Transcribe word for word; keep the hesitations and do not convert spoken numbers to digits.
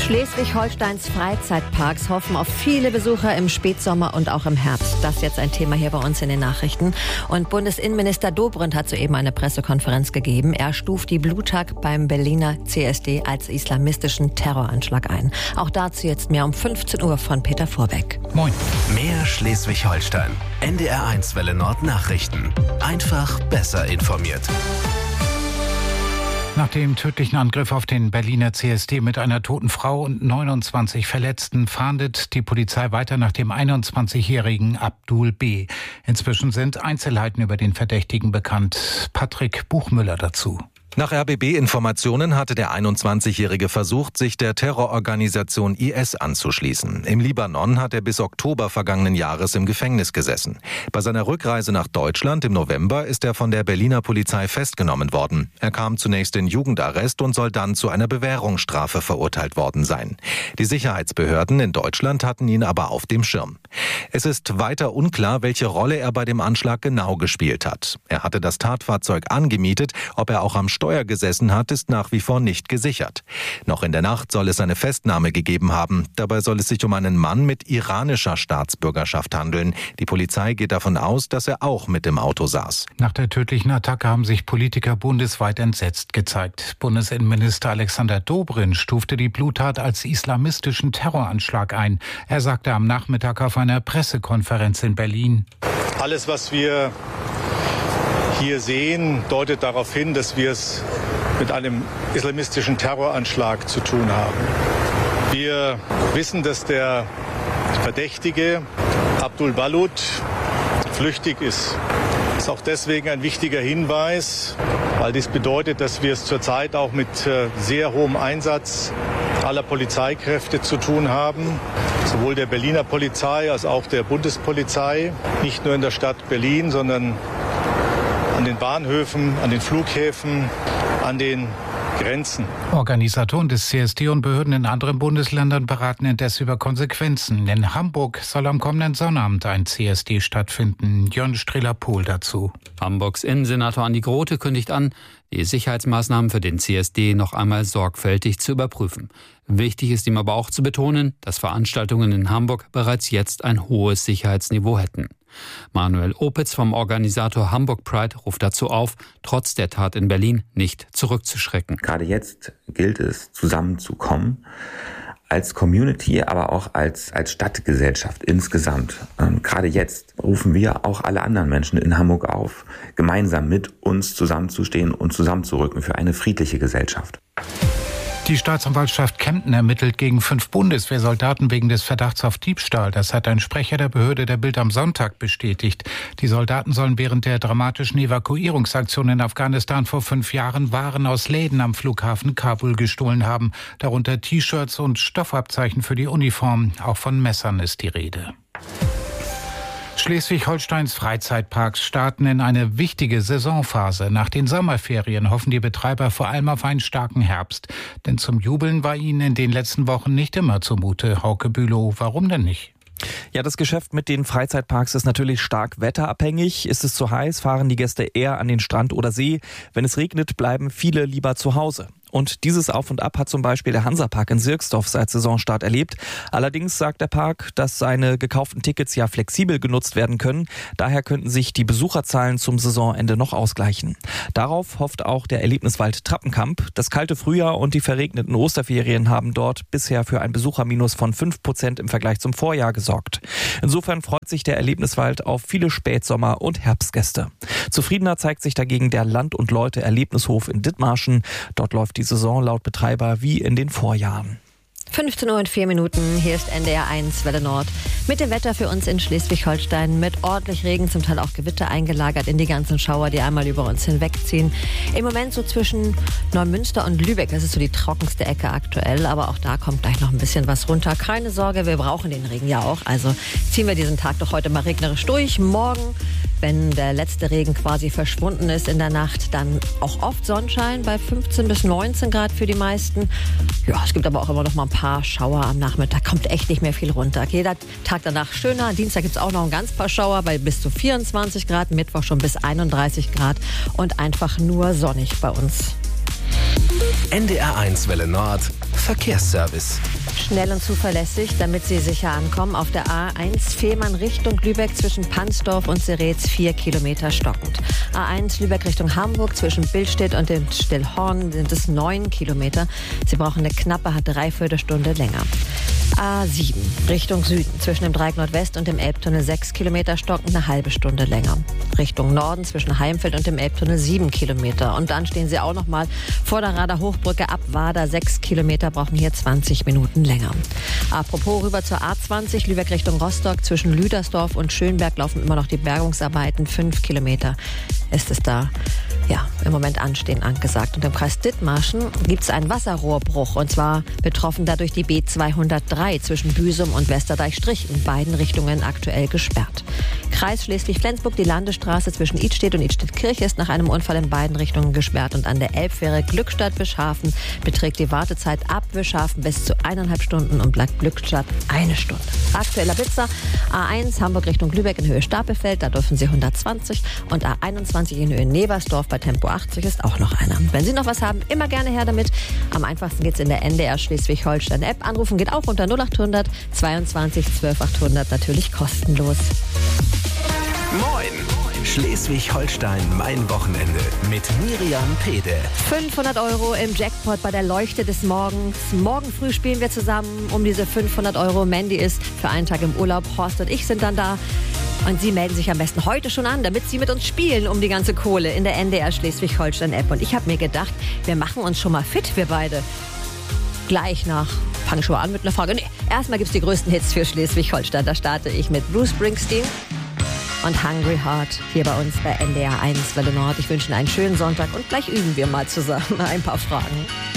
Schleswig-Holsteins Freizeitparks hoffen auf viele Besucher im Spätsommer und auch im Herbst. Das ist jetzt ein Thema hier bei uns in den Nachrichten. Und Bundesinnenminister Dobrindt hat soeben eine Pressekonferenz gegeben. Er stuft die Bluttat beim Berliner C S D als islamistischen Terroranschlag ein. Auch dazu jetzt mehr um fünfzehn Uhr von Peter Vorbeck. Moin. Mehr Schleswig-Holstein. N D R eins Welle Nord Nachrichten. Einfach besser informiert. Nach dem tödlichen Angriff auf den Berliner C S D mit einer toten Frau und neunundzwanzig Verletzten fahndet die Polizei weiter nach dem einundzwanzigjährigen Abdul B. Inzwischen sind Einzelheiten über den Verdächtigen bekannt. Patrick Buchmüller dazu. Nach R B B-Informationen hatte der einundzwanzigjährige versucht, sich der Terrororganisation I S anzuschließen. Im Libanon hat er bis Oktober vergangenen Jahres im Gefängnis gesessen. Bei seiner Rückreise nach Deutschland im November ist er von der Berliner Polizei festgenommen worden. Er kam zunächst in Jugendarrest und soll dann zu einer Bewährungsstrafe verurteilt worden sein. Die Sicherheitsbehörden in Deutschland hatten ihn aber auf dem Schirm. Es ist weiter unklar, welche Rolle er bei dem Anschlag genau gespielt hat. Er hatte das Tatfahrzeug angemietet, ob er auch am Steuer gesessen hat, ist nach wie vor nicht gesichert. Noch in der Nacht soll es eine Festnahme gegeben haben. Dabei soll es sich um einen Mann mit iranischer Staatsbürgerschaft handeln. Die Polizei geht davon aus, dass er auch mit im Auto saß. Nach der tödlichen Attacke haben sich Politiker bundesweit entsetzt gezeigt. Bundesinnenminister Alexander Dobrindt stufte die Bluttat als islamistischen Terroranschlag ein. Er sagte am Nachmittag auf einer Pressekonferenz in Berlin: Alles, was wir hier sehen, deutet darauf hin, dass wir es mit einem islamistischen Terroranschlag zu tun haben. Wir wissen, dass der Verdächtige Abdul Balut flüchtig ist. Das ist auch deswegen ein wichtiger Hinweis, weil dies bedeutet, dass wir es zurzeit auch mit sehr hohem Einsatz aller Polizeikräfte zu tun haben. Sowohl der Berliner Polizei als auch der Bundespolizei. Nicht nur in der Stadt Berlin, sondern an den Bahnhöfen, an den Flughäfen, an den Grenzen. Organisatoren des C S D und Behörden in anderen Bundesländern beraten indes über Konsequenzen. In Hamburg soll am kommenden Sonnabend ein C S D stattfinden. Jon Strehler-Pohl dazu. Hamburgs Innensenator Andi Grote kündigt an, die Sicherheitsmaßnahmen für den C S D noch einmal sorgfältig zu überprüfen. Wichtig ist ihm aber auch zu betonen, dass Veranstaltungen in Hamburg bereits jetzt ein hohes Sicherheitsniveau hätten. Manuel Opitz vom Organisator Hamburg Pride ruft dazu auf, trotz der Tat in Berlin nicht zurückzuschrecken. Gerade jetzt gilt es, zusammenzukommen, als Community, aber auch als, als Stadtgesellschaft insgesamt. Ähm, gerade jetzt rufen wir auch alle anderen Menschen in Hamburg auf, gemeinsam mit uns zusammenzustehen und zusammenzurücken für eine friedliche Gesellschaft. Die Staatsanwaltschaft Kempten ermittelt gegen fünf Bundeswehrsoldaten wegen des Verdachts auf Diebstahl. Das hat ein Sprecher der Behörde der Bild am Sonntag bestätigt. Die Soldaten sollen während der dramatischen Evakuierungsaktion in Afghanistan vor fünf Jahren Waren aus Läden am Flughafen Kabul gestohlen haben. Darunter T-Shirts und Stoffabzeichen für die Uniform. Auch von Messern ist die Rede. Schleswig-Holsteins Freizeitparks starten in eine wichtige Saisonphase. Nach den Sommerferien hoffen die Betreiber vor allem auf einen starken Herbst. Denn zum Jubeln war ihnen in den letzten Wochen nicht immer zumute. Hauke Bülow, warum denn nicht? Ja, das Geschäft mit den Freizeitparks ist natürlich stark wetterabhängig. Ist es zu heiß, fahren die Gäste eher an den Strand oder See. Wenn es regnet, bleiben viele lieber zu Hause. Und dieses Auf und Ab hat zum Beispiel der Hansapark in Sirksdorf seit Saisonstart erlebt. Allerdings sagt der Park, dass seine gekauften Tickets ja flexibel genutzt werden können. Daher könnten sich die Besucherzahlen zum Saisonende noch ausgleichen. Darauf hofft auch der Erlebniswald Trappenkamp. Das kalte Frühjahr und die verregneten Osterferien haben dort bisher für ein Besucherminus von fünf Prozent im Vergleich zum Vorjahr gesorgt. Insofern freut sich der Erlebniswald auf viele Spätsommer- und Herbstgäste. Zufriedener zeigt sich dagegen der Land- und Leute-Erlebnishof in Dithmarschen. Dort läuft die Saison laut Betreiber wie in den Vorjahren. fünfzehn Uhr und vier Minuten, hier ist N D R eins Welle Nord. Mit dem Wetter für uns in Schleswig-Holstein, mit ordentlich Regen, zum Teil auch Gewitter eingelagert in die ganzen Schauer, die einmal über uns hinwegziehen. Im Moment so zwischen Neumünster und Lübeck, das ist so die trockenste Ecke aktuell, aber auch da kommt gleich noch ein bisschen was runter. Keine Sorge, wir brauchen den Regen ja auch, also ziehen wir diesen Tag doch heute mal regnerisch durch. Morgen, wenn der letzte Regen quasi verschwunden ist in der Nacht, dann auch oft Sonnenschein bei fünfzehn bis neunzehn Grad für die meisten. Ja, es gibt aber auch immer noch mal ein paar Schauer am Nachmittag, kommt echt nicht mehr viel runter. Jeder Tag danach schöner. Dienstag gibt es auch noch ein ganz paar Schauer bei bis zu vierundzwanzig Grad, Mittwoch schon bis einunddreißig Grad und einfach nur sonnig bei uns. N D R eins Welle Nord Verkehrsservice. Schnell und zuverlässig, damit Sie sicher ankommen. Auf der A eins Fehmarn Richtung Lübeck zwischen Pansdorf und Seretz vier Kilometer stockend. A eins Lübeck Richtung Hamburg zwischen Billstedt und dem Stillhorn sind es neun Kilometer. Sie brauchen eine knappe Dreiviertelstunde länger. A sieben Richtung Süden zwischen dem Dreieck Nordwest und dem Elbtunnel sechs Kilometer stockend, eine halbe Stunde länger. Richtung Norden zwischen Heimfeld und dem Elbtunnel sieben Kilometer. Und dann stehen Sie auch noch mal vor der Rader Hochbrücke ab Wader sechs Kilometer, brauchen hier zwanzig Minuten länger. Apropos rüber zur A zwanzig Lübeck Richtung Rostock zwischen Lüdersdorf und Schönberg laufen immer noch die Bergungsarbeiten. fünf Kilometer ist es da. Ja, im Moment anstehen angesagt. Und im Kreis Dithmarschen gibt es einen Wasserrohrbruch. Und zwar betroffen dadurch die B zweihundertdrei zwischen Büsum und Westerdeich-Strich. In beiden Richtungen aktuell gesperrt. Kreis Schleswig-Flensburg, die Landesstraße zwischen Idstedt und Idstedt-Kirche ist nach einem Unfall in beiden Richtungen gesperrt. Und an der Elbfähre Glückstadt-Wischhafen beträgt die Wartezeit ab Wischhafen bis zu eineinhalb Stunden und bleibt Glückstadt eine Stunde. Aktueller Blitzer A eins Hamburg Richtung Lübeck in Höhe Stapelfeld, da dürfen Sie hundertzwanzig. Und A einundzwanzig in Höhe Nebersdorf bei Tempo achtzig ist auch noch einer. Wenn Sie noch was haben, immer gerne her damit. Am einfachsten geht's in der N D R Schleswig-Holstein App. Anrufen geht auch unter null achthundert zweiundzwanzig zwölf achthundert, natürlich kostenlos. Moin! Schleswig-Holstein, mein Wochenende mit Miriam Pede. fünfhundert Euro im Jackpot bei der Leuchte des Morgens. Morgen früh spielen wir zusammen um diese fünfhundert Euro. Mandy ist für einen Tag im Urlaub. Horst und ich sind dann da. Und Sie melden sich am besten heute schon an, damit Sie mit uns spielen um die ganze Kohle in der N D R Schleswig-Holstein-App. Und ich habe mir gedacht, wir machen uns schon mal fit, wir beide. Gleich nach, fange schon mal an mit einer Frage. Nee, erstmal gibt es die größten Hits für Schleswig-Holstein. Da starte ich mit Bruce Springsteen und Hungry Heart hier bei uns bei N D R eins Welle Nord. Ich wünsche Ihnen einen schönen Sonntag und gleich üben wir mal zusammen ein paar Fragen.